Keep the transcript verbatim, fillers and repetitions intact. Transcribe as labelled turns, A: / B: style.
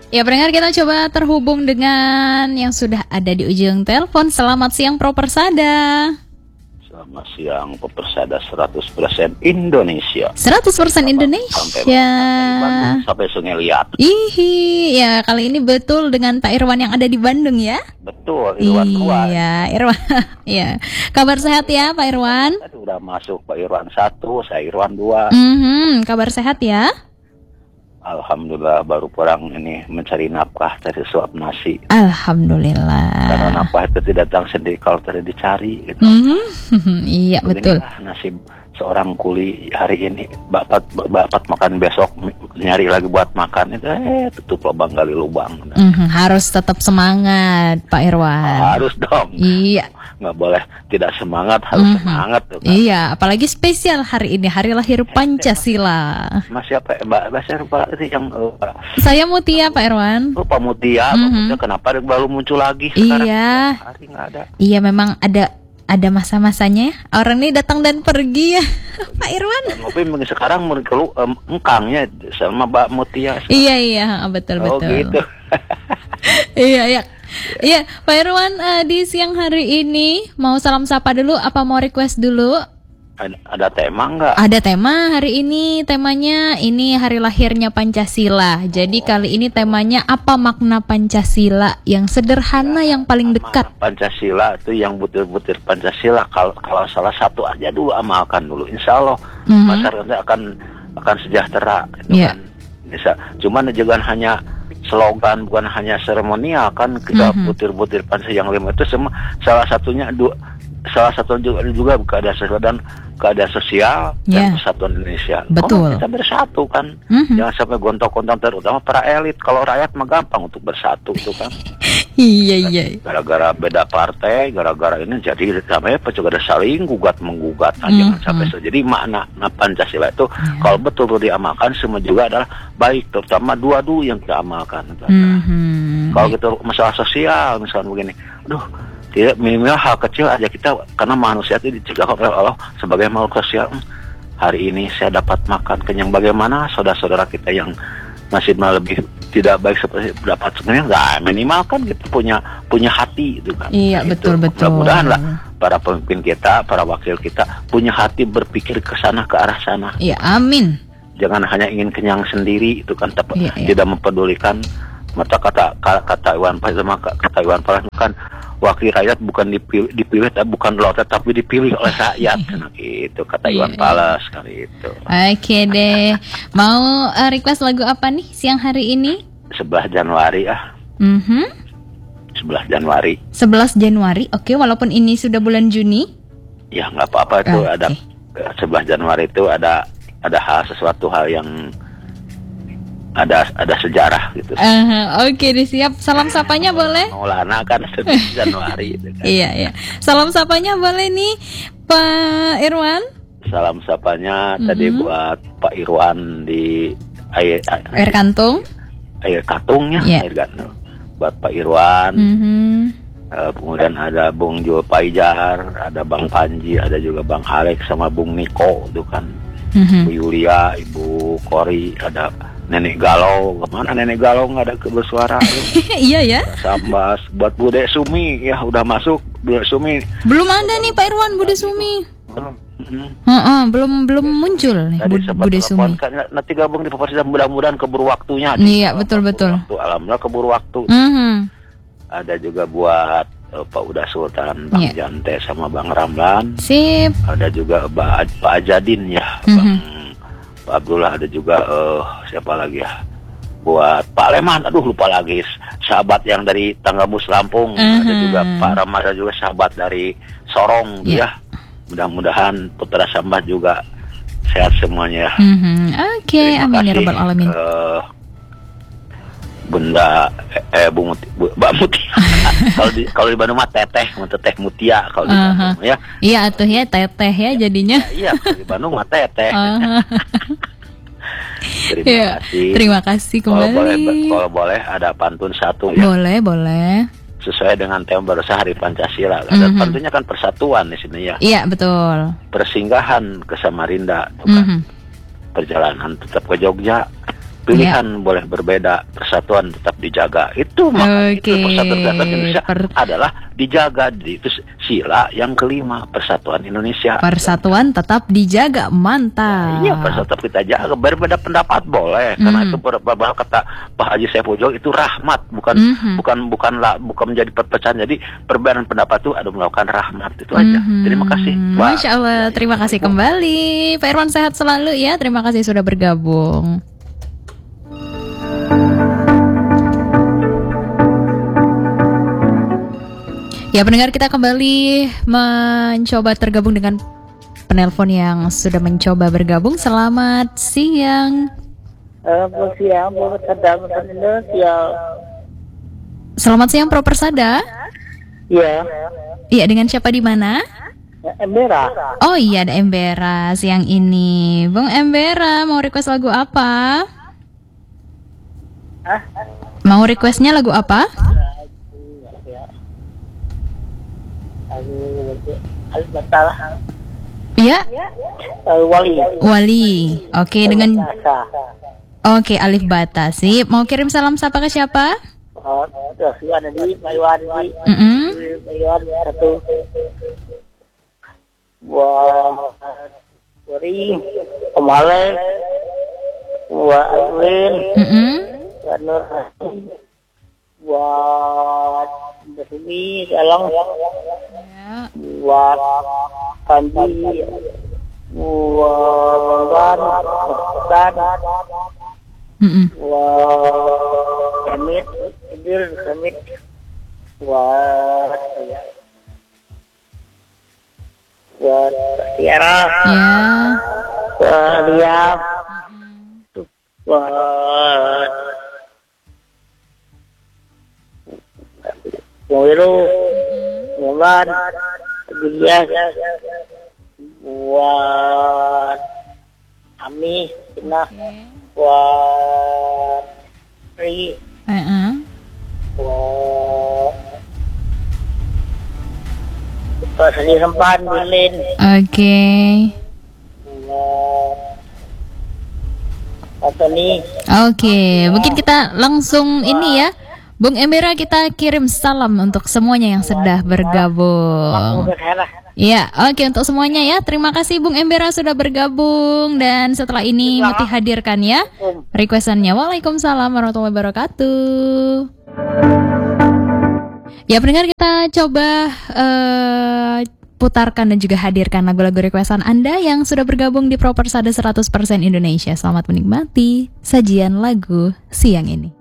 A: Ya, pendengar, kita coba terhubung dengan yang sudah ada di ujung telepon. Selamat siang, Pro Persada.
B: Selamat siang, Pro Persada seratus persen Indonesia.
A: seratus persen Indonesia.
B: Sampai, sampai Sungai Liat.
A: Ihi, ya kali ini betul dengan Pak Irwan yang ada di Bandung ya?
B: Betul, Irwan dua.
A: Iya, Irwan. Iya. Kabar sehat ya, Pak Irwan?
B: Sudah masuk Pak Irwan satu, saya Irwan dua.
A: Mm-hmm. Kabar sehat ya?
B: Alhamdulillah, baru pulang ini mencari nafkah dari suap nasi.
A: Alhamdulillah.
B: Karena nafkah itu tidak datang sendiri kalau tidak dicari. Gitu.
A: Mm-hmm. Iya, betul.
B: Nasib seorang kuli hari ini, bapak bapak makan besok, nyari lagi buat makan itu, eh tutup lubang gali lubang.
A: Mm-hmm. Harus tetap semangat, Pak Irwan.
B: Harus dong.
A: Iya.
B: Nggak boleh tidak semangat, harus mm-hmm. semangat tuh, kan?
A: Iya, apalagi spesial hari ini, hari lahir Pancasila.
B: Mas siapa Mbak? Mbak siapa itu yang uh,
A: saya Mutia, Pak Irwan.
B: Oh, Pak Mutia, mm-hmm. Pak Mutia kenapa baru muncul lagi sekarang?
A: Iya.
B: Hari nggak ada.
A: Iya, memang ada ada masa-masanya. Orang ini datang dan pergi ya, Pak Irwan.
B: Tapi sekarang menurut um, engkangnya sama Mbak Mutia. Sekarang.
A: Iya iya, betul
B: oh,
A: betul.
B: Gitu.
A: Iya iya. Iya, Pak Irwan, uh, di siang hari ini mau salam sapa dulu apa mau request dulu?
B: Ada, ada tema nggak?
A: Ada tema hari ini, temanya ini hari lahirnya Pancasila. Jadi oh. kali ini temanya apa makna Pancasila yang sederhana, ya, yang paling dekat.
B: Pancasila itu yang butir-butir Pancasila. Kalau kalau salah satu aja dulu amalkan dulu, insya Allah mm-hmm. masyarakat akan akan sejahtera. Gitu yeah. kan. Bisa. Cuman jangan hanya slogan, bukan hanya seremonial kan, kita mm-hmm. butir-butir Pancasila yang lima itu semua salah satunya dua. Salah satu juga juga keadaan sosial dan keadaan sosial yeah. dan persatuan Indonesia.
A: Betul.
B: Oh, kita bersatu kan, mm-hmm. jangan sampai gontok-gontok, terutama para elit. Kalau rakyat mah gampang untuk bersatu itu kan.
A: Iya iya.
B: Gara-gara beda partai, gara-gara ini jadi sampai apa juga ada saling gugat menggugat. Nah,
A: mm-hmm.
B: jangan sampai so. Jadi makna nah, Pancasila itu yeah. kalau betul diamalkan semua juga adalah baik, terutama dua dulu yang kita amalkan.
A: Mm-hmm.
B: Kalau gitu masalah sosial misalnya begini, aduh. Tidak, minimal hal kecil aja kita, karena manusia itu dicegah oleh Allah sebagai makhluk sosial. Hari ini saya dapat makan kenyang, bagaimana saudara-saudara kita yang masih lebih tidak baik seperti dapat sebenarnya nggak, minimal kan kita punya punya hati itu kan.
A: Iya, nah, betul
B: itu.
A: betul.
B: Mudah-mudahan lah para pemimpin kita, para wakil kita punya hati berpikir ke sana, ke arah sana.
A: Iya, amin.
B: Jangan hanya ingin kenyang sendiri itu kan, tapi
A: iya, iya.
B: tidak mempedulikan. Maka kata kata Iwan Fals kata Iwan Fals kan, wakil rakyat bukan dipilih, dipilih bukan lotre tapi dipilih oleh rakyat. Nah, gitu kata Iwan Fals kali itu.
A: Oke deh. Mau uh, request lagu apa nih siang hari ini?
B: sebelas Januari ah.
A: Mhm.
B: sebelas Januari.
A: sebelas Januari. Oke, walaupun ini sudah bulan Juni.
B: Ya, enggak apa-apa itu okay. Ada sebelas Januari itu ada ada hal sesuatu hal yang ada ada sejarah gitu.
A: Uh, Oke, okay, disiap. Salam sapanya boleh?
B: Maulana kan sebelas Januari gitu kan.
A: Iya, iya. Salam sapanya boleh nih, Pak Irwan?
B: Salam sapanya mm-hmm. tadi buat Pak Irwan di air
A: air kantung.
B: Air katungnya, yeah. air kantung. Buat Pak Irwan.
A: Mm-hmm.
B: Uh, kemudian ada Bung Jul Paijar, ada Bang Panji, ada juga Bang Halek sama Bung Niko itu kan. Mm-hmm. Bu Yulia, Ibu Kori, ada Nenek Galau. Kemana Nenek Galau nggak ada bersuara?
A: Iya ya.
B: Sambas buat Bude Sumi ya, udah masuk Bude Sumi.
A: Belum ada nih Pak Irwan Bude Sumi.
B: Belum. Mm-hmm.
A: Uh-uh, belum belum muncul nih Bude Sumi.
B: Kan, nanti gabung di Papua, mudah-mudahan keburu waktunya.
A: Iya betul betul.
B: Waktu, alhamdulillah keburu waktu.
A: Mm-hmm.
B: Ada juga buat uh, Pak Uda Sultan, Bang yeah. Jante sama Bang Ramlan.
A: Sip.
B: Ada juga Pak Pak Ajadin ya.
A: Mm-hmm.
B: Bang Pak Abdullah, ada juga uh, siapa lagi ya, buat Pak Leman, aduh lupa lagi, sahabat yang dari Tanggamus Lampung. Uh-huh. Ada juga Pak Ramada juga sahabat dari Sorong yeah. ya. Mudah-mudahan Putra Sambat juga sehat semuanya.
A: Uh-huh. Oke, okay. Amin ya rabbal alamin.
B: Uh, Bunda eh Bu Muti, Bu, Mbak Mutia. Kalau di kalau di Bandung mah teteh, teteh Mutia kalau di uh-huh. Bandung ya.
A: Iya atuh ya teteh ya jadinya.
B: Ya, iya, kalau di Bandung mah teteh.
A: Uh-huh.
B: Terima
A: ya,
B: kasih.
A: Terima kasih kembali.
B: Kalau boleh, kalau boleh ada pantun satu ya.
A: Boleh, boleh.
B: Sesuai dengan tema barusan Hari Pancasila. Ada mm-hmm. pantunnya kan persatuan di sini ya.
A: Iya, betul.
B: Persinggahan ke Samarinda, tuh kan. Mm-hmm. Perjalanan tetap ke Jogja. Pilihan yeah. boleh berbeda, persatuan tetap dijaga. Itu makanya
A: okay.
B: itu persatuan kesatuan Indonesia
A: per-
B: adalah dijaga. Itu sila yang kelima, persatuan Indonesia.
A: Persatuan tetap dijaga, mantap.
B: Iya, persatuan tetap kita jaga. Berbeda pendapat boleh, mm. karena itu berbahal kata Pak Haji Saiful Jamil itu rahmat, bukan mm-hmm. bukan bukanlah bukan menjadi perpecahan. Jadi perbedaan pendapat itu ada melakukan rahmat, itu aja. Mm-hmm. Terima kasih. Wah.
A: Masya Allah, terima kasih kembali. Pak Irwan sehat selalu ya. Terima kasih sudah bergabung. Ya pendengar, kita kembali mencoba tergabung dengan penelpon yang sudah mencoba bergabung. Selamat siang.
C: Selamat siang, Pro Persada Indonesia.
A: Selamat siang, Pro Persada.
C: Iya.
A: Iya, dengan siapa di mana?
C: Embera.
A: Oh iya, ada Embera siang ini. Bung Embera, mau request lagu apa?
C: Hah?
A: Mau requestnya lagu apa?
C: Alif Batal.
A: Iya.
C: Uh, Wali.
A: Wali. Oke, dengan Oke, Alif Bata. Sip. Mau kirim salam sapa ke siapa?
C: Oh, terus ada di Mayuan di.
A: Mm-hmm.
C: Mayuan satu. Wah, Wari, Omale, Wah Alwin,
A: Mm-hmm.
C: Wah Nur, Wah Desmi, Galang, Wah Panji, Wah Banggan, Pesan,
A: Mm-hmm.
C: Wah Kamit, Idil Kamit, Wah Wah Tiara,
A: Ya.
C: Wah Liam, Wah Moiro, Mulan, Julia, Wah Ami, Ina, Wah Ri,
A: Uh-uh.
C: Wah Pak Sari Sempan, Bilin,
A: Oke.
C: Wah Pak Tony.
A: Oke, mungkin kita langsung ini ya. Bung Embera, kita kirim salam untuk semuanya yang sudah bergabung. Iya, oke, untuk semuanya ya. Terima kasih Bung Embera sudah bergabung. Dan setelah ini Muti hadirkan ya requestannya. Waalaikumsalam warahmatullahi wabarakatuh. Ya pendengar, kita coba uh, putarkan dan juga hadirkan lagu-lagu requestan Anda yang sudah bergabung di Pro Persada seratus persen Indonesia. Selamat menikmati sajian lagu siang ini.